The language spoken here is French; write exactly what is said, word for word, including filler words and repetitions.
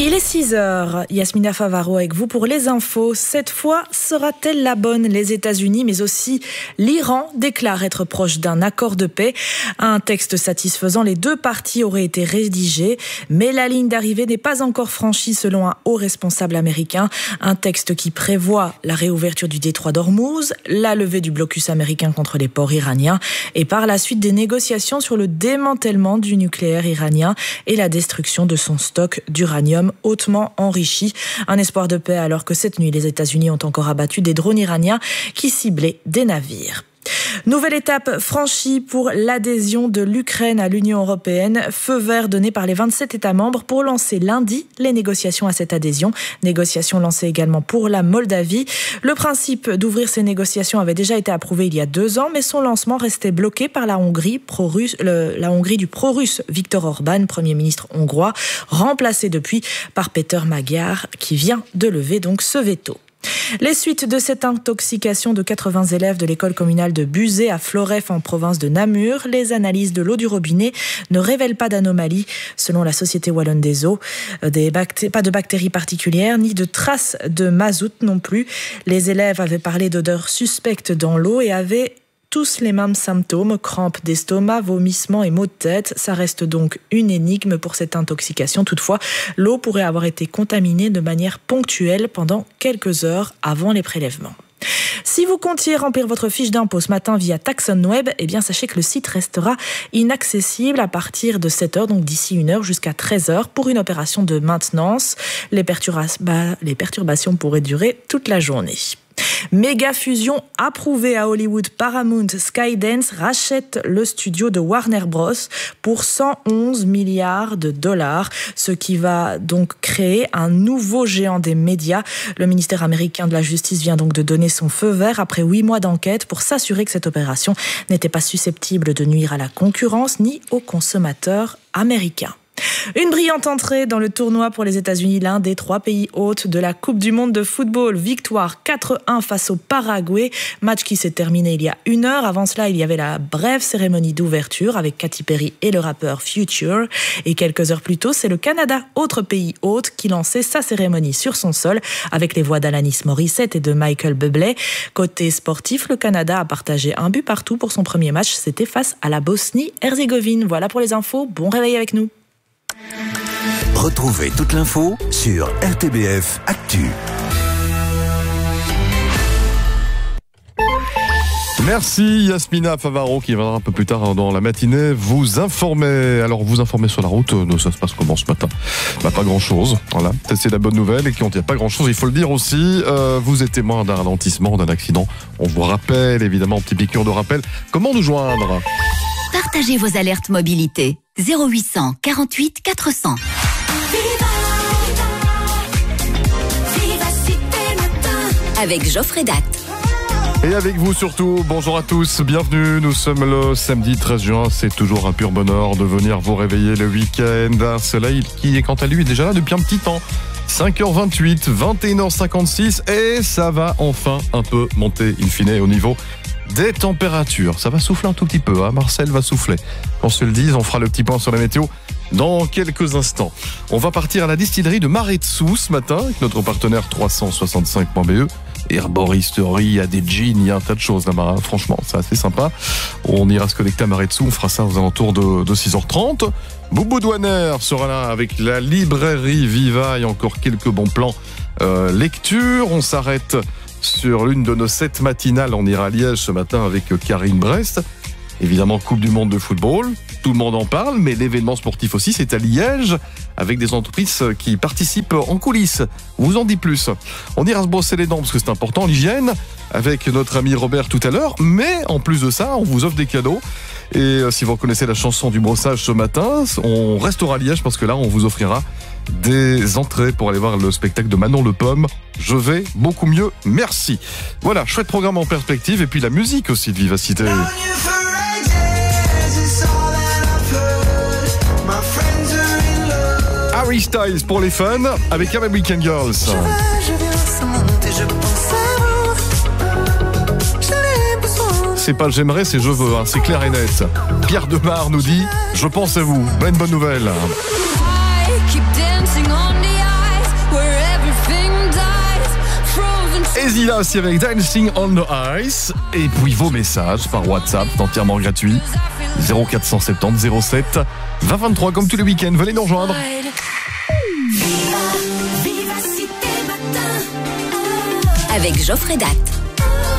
Il est six heures, Yasmina Favaro avec vous pour les infos. Cette fois, sera-t-elle la bonne ? Les États-Unis, mais aussi l'Iran, déclarent être proche d'un accord de paix. Un texte satisfaisant, les deux parties auraient été rédigés, mais la ligne d'arrivée n'est pas encore franchie selon un haut responsable américain. Un texte qui prévoit la réouverture du détroit d'Ormuz, la levée du blocus américain contre les ports iraniens et par la suite des négociations sur le démantèlement du nucléaire iranien et la destruction de son stock d'uranium hautement enrichi. Un espoir de paix alors que cette nuit, les États-Unis ont encore abattu des drones iraniens qui ciblaient des navires. Nouvelle étape franchie pour l'adhésion de l'Ukraine à l'Union européenne. Feu vert donné par les vingt-sept États membres pour lancer lundi les négociations à cette adhésion. Négociations lancées également pour la Moldavie. Le principe d'ouvrir ces négociations avait déjà été approuvé il y a deux ans, mais son lancement restait bloqué par la Hongrie, pro-russe, le, la Hongrie du pro-russe Viktor Orban, Premier ministre hongrois, remplacé depuis par Péter Magyar, qui vient de lever donc ce veto. Les suites de cette intoxication de quatre-vingts élèves de l'école communale de Buzet à Floreffe en province de Namur, les analyses de l'eau du robinet ne révèlent pas d'anomalie selon la Société Wallonne des Eaux. Des bacté- pas de bactéries particulières ni de traces de mazout non plus. Les élèves avaient parlé d'odeurs suspectes dans l'eau et avaient tous les mêmes symptômes, crampes d'estomac, vomissements et maux de tête. Ça reste donc une énigme pour cette intoxication. Toutefois, l'eau pourrait avoir été contaminée de manière ponctuelle pendant quelques heures avant les prélèvements. Si vous comptiez remplir votre fiche d'impôt ce matin via TaxonWeb, eh bien sachez que le site restera inaccessible à partir de sept heures, donc d'ici une heure jusqu'à treize heures, pour une opération de maintenance. Les, perturba- bah, les perturbations pourraient durer toute la journée. Méga fusion approuvée à Hollywood. Paramount Skydance rachète le studio de Warner Bros pour cent onze milliards de dollars, ce qui va donc créer un nouveau géant des médias. Le ministère américain de la Justice vient donc de donner son feu vert après huit mois d'enquête pour s'assurer que cette opération n'était pas susceptible de nuire à la concurrence ni aux consommateurs américains. Une brillante entrée dans le tournoi pour les États-Unis, l'un des trois pays hôtes de la Coupe du Monde de football. Victoire quatre un face au Paraguay, match qui s'est terminé il y a une heure. Avant cela, il y avait la brève cérémonie d'ouverture avec Katy Perry et le rappeur Future. Et quelques heures plus tôt, c'est le Canada, autre pays hôte, qui lançait sa cérémonie sur son sol avec les voix d'Alanis Morissette et de Michael Bublé. Côté sportif, le Canada a partagé un but partout pour son premier match. C'était face à la Bosnie-Herzégovine. Voilà pour les infos. Bon réveil avec nous. Retrouvez toute l'info sur R T B F Actu. Merci Yasmina Favaro qui viendra un peu plus tard dans la matinée vous informer. Alors vous informer sur la route, ça se passe comment ce matin ? Bah, pas grand chose, voilà. C'est la bonne nouvelle. Et quand il n'y a pas grand chose, il faut le dire aussi, euh, vous êtes témoin d'un ralentissement, d'un accident. On vous rappelle évidemment, petit piqûre de rappel, comment nous joindre ? Partagez vos alertes mobilité. zéro huit cent quarante-huit quatre cents. Avec Geoffrey Datt. Et avec vous surtout, bonjour à tous, bienvenue, nous sommes le samedi treize juin, c'est toujours un pur bonheur de venir vous réveiller le week-end, un soleil qui est quant à lui est déjà là depuis un petit temps. cinq heures vingt-huit, vingt et une heures cinquante-six et ça va enfin un peu monter in fine au niveau des températures. Ça va souffler un tout petit peu, hein. Marcel va souffler. Qu'on se le dise, on fera le petit point sur la météo dans quelques instants. On va partir à la distillerie de Maretsu ce matin avec notre partenaire trois cent soixante-cinq point B E. Herboristerie, il y a des jeans, il y a un tas de choses là-bas, hein. Franchement, c'est assez sympa. On ira se connecter à Maretsu, on fera ça aux alentours de, de six heures trente. Boubou Douaner sera là avec la librairie Viva et encore quelques bons plans euh, lecture. On s'arrête sur l'une de nos sept matinales. On ira à Liège ce matin avec Karine Brest. Évidemment, Coupe du Monde de football. Tout le monde en parle, mais l'événement sportif aussi, c'est à Liège, avec des entreprises qui participent en coulisses. On vous en dit plus. On ira se brosser les dents, parce que c'est important, l'hygiène, avec notre ami Robert tout à l'heure. Mais en plus de ça, on vous offre des cadeaux. Et si vous reconnaissez la chanson du brossage ce matin, on restera à Liège, parce que là, on vous offrira des entrées pour aller voir le spectacle de Manon Le Pomme. Je vais beaucoup mieux, merci. Voilà, chouette programme en perspective, et puis la musique aussi de Vivacité. Harry Styles pour les fans avec American Girls. Je veux, je viens, je pense à vous. C'est pas j'aimerais, c'est je veux, hein, c'est clair et net. Pierre Demar nous dit je pense à vous. Bonne bonne nouvelle. I keep dancing on the Ezila aussi avec Dancing on the Ice. Et puis vos messages par WhatsApp, c'est entièrement gratuit. zéro quatre cent soixante-dix zéro sept vingt vingt-trois comme tous les week-ends. Venez nous rejoindre. Avec Geoffrey Datt.